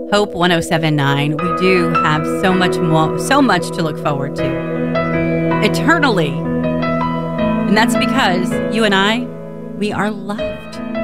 Hope 1079, we do have so much to look forward to eternally. And that's because you and I, we are loved.